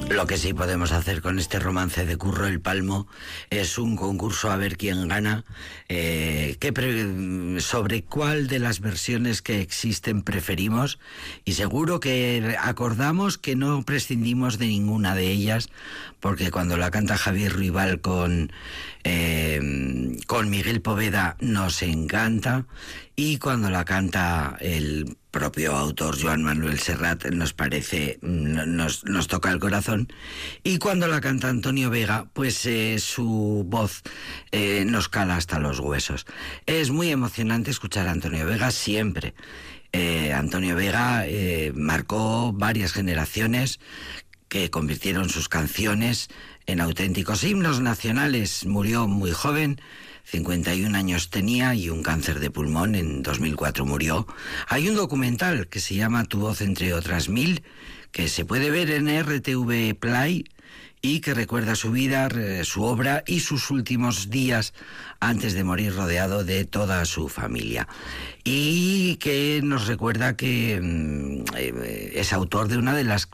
Lo que sí podemos hacer con este romance de Curro el Palmo es un concurso a ver quién gana, sobre cuál de las versiones que existen preferimos, y seguro que acordamos que no prescindimos de ninguna de ellas, porque cuando la canta Javier Ruibal con Miguel Poveda nos encanta, y cuando la canta el propio autor Joan Manuel Serrat nos parece, nos toca el corazón, y cuando la canta Antonio Vega, pues su voz nos cala hasta los huesos. Es muy emocionante escuchar a Antonio Vega siempre. Antonio Vega marcó varias generaciones que convirtieron sus canciones en auténticos himnos nacionales. Murió muy joven, 51 años tenía, y un cáncer de pulmón. En 2004 murió. Hay un documental que se llama Tu voz entre otras mil, que se puede ver en RTV Play, y que recuerda su vida, su obra y sus últimos días antes de morir, rodeado de toda su familia. Y que nos recuerda que es autor de una de las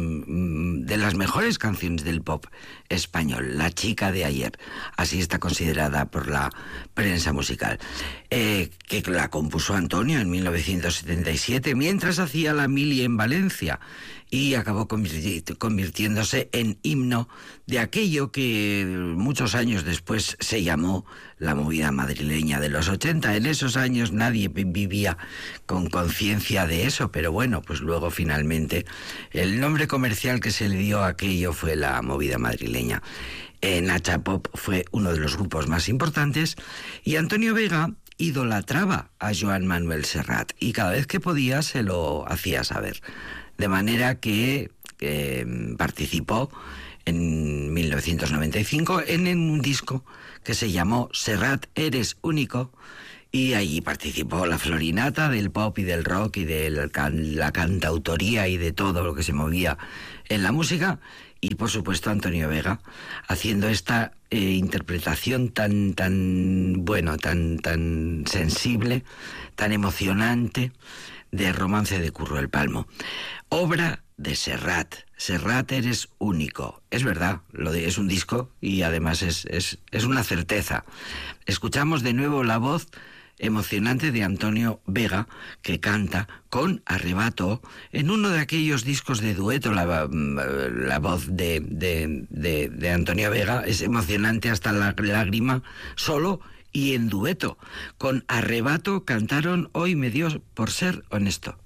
mejores canciones del pop español, La chica de ayer. Así está considerada por la prensa musical. Que la compuso Antonio en 1977, mientras hacía la mili en Valencia, y acabó convirtiéndose en himno de aquello que muchos años después se llamó la movida madrileña de los 80. En esos años nadie vivía con conciencia de eso, pero bueno, pues luego finalmente el nombre comercial que se le dio a aquello fue la movida madrileña. Nacha Pop fue uno de los grupos más importantes, y Antonio Vega idolatraba a Joan Manuel Serrat, y cada vez que podía se lo hacía saber. De manera que participó en 1995 en un disco que se llamó Serrat, eres único, y allí participó la florinata del pop y del rock y de la cantautoría y de todo lo que se movía en la música, y por supuesto Antonio Vega haciendo esta interpretación tan sensible, tan emocionante de Romance de Curro el Palmo, obra de Serrat. Serrat, eres único. Es verdad, es un disco, y además es una certeza. Escuchamos de nuevo la voz emocionante de Antonio Vega, que canta con arrebato en uno de aquellos discos de dueto. La voz de Antonio Vega es emocionante hasta la lágrima, solo y en dueto. Con arrebato cantaron Hoy me dio por ser honesto.